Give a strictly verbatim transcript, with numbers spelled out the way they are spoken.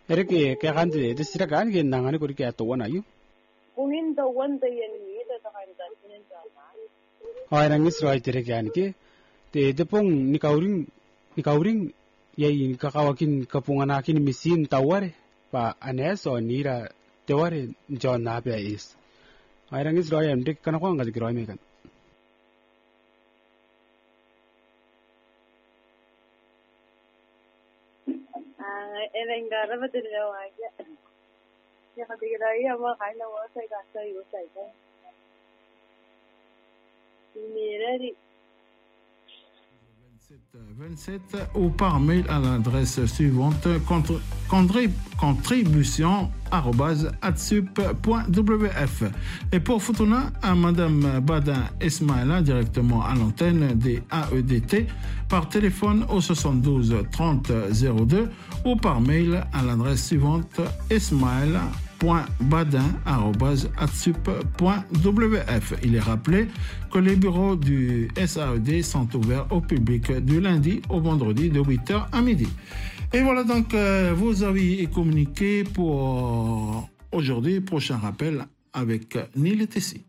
이렇게 개간지 드시라 간게 나가는 거리 게 또 원아요. 공인도 원도 연미도 더 간다 지는 잖아. 아이랑 이스라엘 이렇게 하니까 대대봉 니카우링 니카우링 yayi kakawakin kapunganakin misin taware pa aneso nira teware John nabe is. Airang is royam dik kana ko ngal giroy mekan. Elen gara betul aja. Ya ketika dia mau kain awal saya kasih yo saya. Ini dari vingt-sept ou par mail à l'adresse suivante contribution arobase atsup point w f. Et pour Futuna, à Madame Badin Ismaïla directement à l'antenne des A E D T par téléphone au soixante-douze trente zéro deux ou par mail à l'adresse suivante ismaïla point badin arobase atsup point w f. Il est rappelé que les bureaux du S A E D sont ouverts au public du lundi au vendredi de huit heures à midi. Et voilà donc euh, vos avis et communiqués pour aujourd'hui. Prochain rappel avec Neil Tessi.